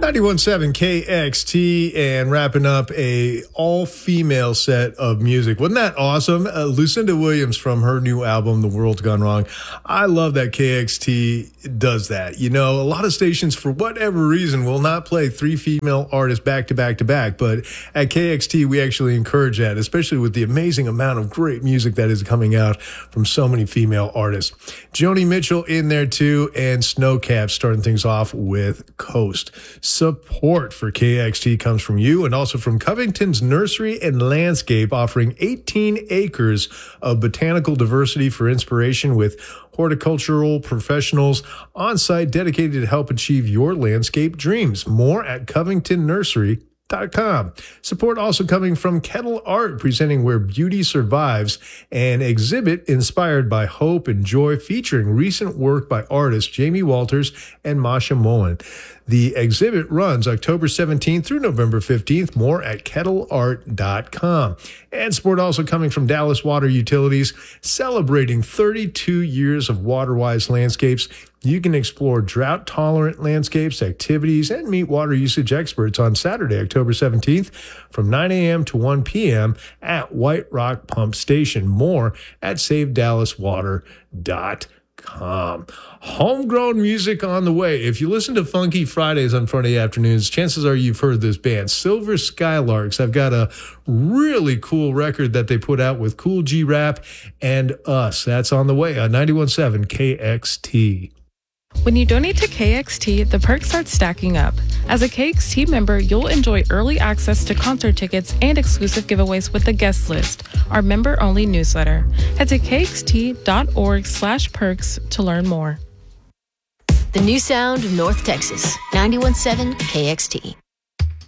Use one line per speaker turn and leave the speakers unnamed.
91.7 KXT, and wrapping up a all-female set of music. Wasn't that awesome? Lucinda Williams from her new album, The World's Gone Wrong. I love that KXT does that. You know, a lot of stations, for whatever reason, will not play three female artists back to back to back, but at KXT, we actually encourage that, especially with the amazing amount of great music that is coming out from so many female artists. Joni Mitchell in there too, and Snowcap starting things off with Coast. Support for KXT comes from you and also from Covington's Nursery and Landscape, offering 18 acres of botanical diversity for inspiration with horticultural professionals on site dedicated to help achieve your landscape dreams. More at covingtonnursery.com. Support also coming from Kettle Art, presenting Where Beauty Survives, an exhibit inspired by hope and joy, featuring recent work by artists Jamie Walters and Masha Mullen. The exhibit runs October 17th through November 15th. More at kettleart.com. And support also coming from Dallas Water Utilities, celebrating 32 years of water-wise landscapes. You can explore drought-tolerant landscapes, activities, and meet water usage experts on Saturday, October 17th from 9 a.m. to 1 p.m. at White Rock Pump Station. More at SaveDallasWater.com. Homegrown music on the way. If you listen to Funky Fridays on Friday afternoons, chances are you've heard this band, Silver Skylarks. I've got a really cool record that they put out with Cool G Rap and Us. That's on the way on 91.7 KXT.
When you donate to KXT, the perks start stacking up. As a KXT member, you'll enjoy early access to concert tickets and exclusive giveaways with the guest list, our member-only newsletter. Head to kxt.org/perks to learn more.
The new sound of North Texas, 91.7 KXT.